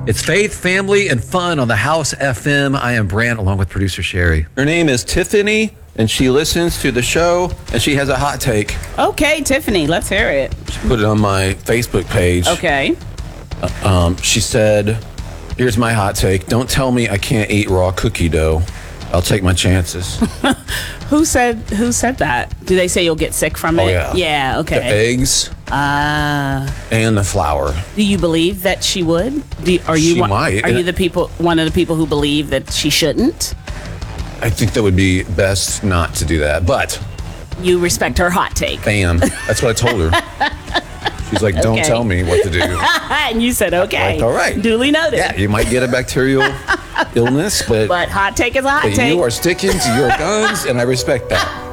It's faith, family, and fun on the House FM. I am Brant, along with producer Sherry. Her name is Tiffany, and she listens to the show, and she has a hot take. Okay, Tiffany, let's hear it. She put it on my Facebook page. Okay. She said, here's my hot take. Don't tell me I can't eat raw cookie dough. I'll take my chances. Who said that? Do they say you'll get sick from it? Oh, yeah. Yeah, The okay. eggs and the flour. Do you believe that she would? She might. Are you one of the people who believe that she shouldn't? I think that would be best not to do that. But, You respect her hot take. bam, that's what I told her. She's like, don't Okay. tell me what to do. And you said, okay. Like, all right. Duly noted. Yeah, you might get a bacterial illness, but But hot take is a hot take. you are sticking to your guns, and I respect that.